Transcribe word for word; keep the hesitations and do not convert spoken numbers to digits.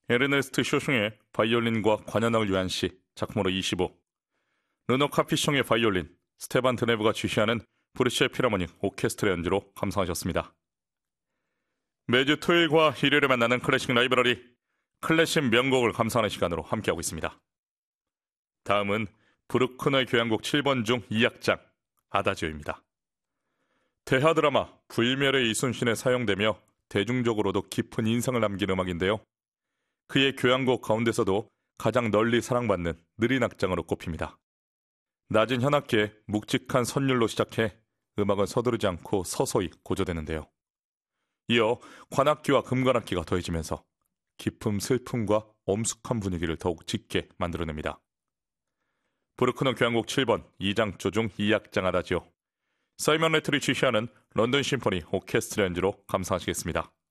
에르네스트 쇼숑의 바이올린과 관현악을 위한 시, 작품으로 이십오. 르노 카피숑의 바이올린, 스테반 드네브가 주시하는 브르시에 필하모닉 오케스트라 연주로 감상하셨습니다. 매주 토요일과 일요일에 만나는 클래식 라이브러리, 클래식 명곡을 감상하는 시간으로 함께하고 있습니다. 다음은 브루크너의 교향곡 칠 번 중 이 악장 아다지오입니다. 대하 드라마 불멸의 이순신에 사용되며 대중적으로도 깊은 인상을 남긴 음악인데요. 그의 교향곡 가운데서도 가장 널리 사랑받는 느린 악장으로 꼽힙니다. 낮은 현악기에 묵직한 선율로 시작해 음악은 서두르지 않고 서서히 고조되는데요. 이어 관악기와 금관악기가 더해지면서 깊음, 슬픔과 엄숙한 분위기를 더욱 짙게 만들어냅니다. 브루크너 교향곡 칠 번 이 장조 중 이 악장 아다지오, 사이먼 레틀이 지시하는 런던 심포니 오케스트라 연주로 감상하시겠습니다.